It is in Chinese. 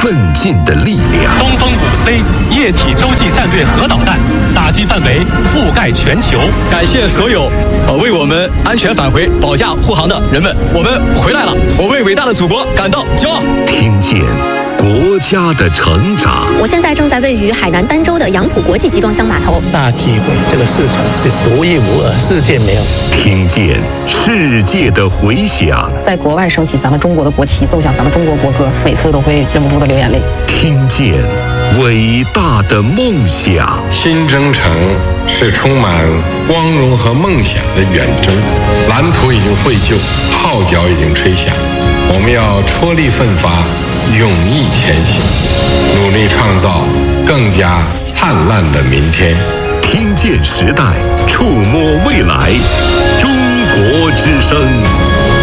奋进的力量。 东风5C 液体洲际战略核导弹，打击范围覆盖全球。 感谢所有为我们安全返回、保驾护航的人们，我们回来了，我为伟大的祖国感到骄傲。 听见国家的成长。 我现在正在位于海南儋州的杨浦国际集装箱码头。 大机会，这个市场是独一无二，世界没有。 听见世界的回响。 在国外升起咱们中国的国旗，奏响咱们中国国歌，每次都会忍不住的流眼泪。 听见伟大的梦想。 新征程是充满光荣和梦想的远征，蓝图已经绘就，号角已经吹响，我们要踔厉奋发，勇毅前行，努力创造更加灿烂的明天。 听见时代，触摸未来，中国之声。